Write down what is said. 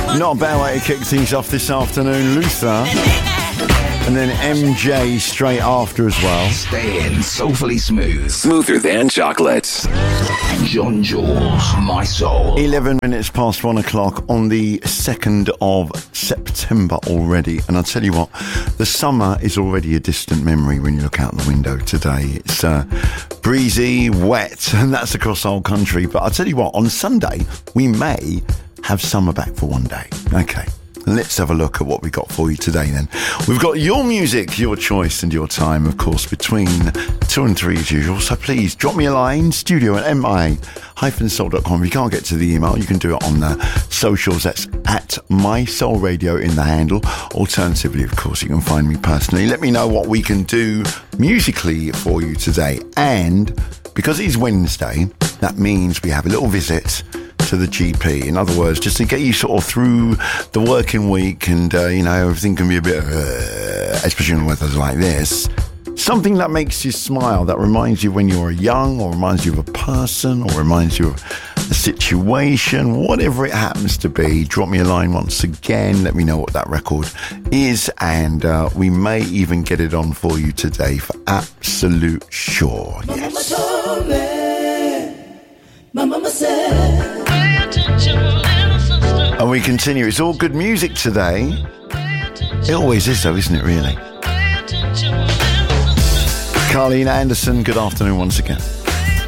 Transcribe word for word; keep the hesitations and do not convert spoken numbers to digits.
Not a bad way to kick things off this afternoon. Luther. And then M J straight after as well. Stay in soulfully smooth. Smoother than chocolates. John Jules, My Soul. eleven minutes past one o'clock on the second of September already. And I'll tell you what, the summer is already a distant memory when you look out the window today. It's uh, breezy, wet, and that's across the whole country. But I'll tell you what, on Sunday, we may have summer back for one day. Okay. Let's have a look at what we got for you today then. We've got your music, your choice and your time, of course, between two and three as usual. So please drop me a line, studio at m i dash soul dot com. If you can't get to the email, you can do it on the socials. That's at My Soul Radio in the handle. Alternatively, of course, you can find me personally. Let me know what we can do musically for you today. And because it's Wednesday, that means we have a little visit to the G P. In other words, just to get you sort of through the working week and, uh, you know, everything can be a bit, uh, especially in weather like this. Something that makes you smile, that reminds you when you were young, or reminds you of a person, or reminds you of a situation, whatever it happens to be. Drop me a line once again. Let me know what that record is, and uh, we may even get it on for you today for absolute sure. Yes. My mama said, and we continue. It's all good music today. It always is, though, isn't it, really? Carleen Anderson, good afternoon once again.